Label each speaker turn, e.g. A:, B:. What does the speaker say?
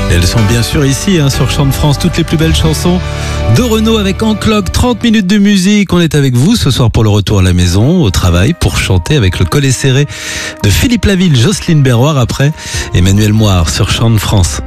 A: Elles sont bien sûr ici sur Chant de France, toutes les plus belles chansons de Renaud avec En Cloque, 30 minutes de musique. On est avec vous ce soir pour le retour à la maison, au travail, pour chanter avec le Collet Serré de Philippe Laville, Jocelyne Berroir après Emmanuel Moire sur Chant de France.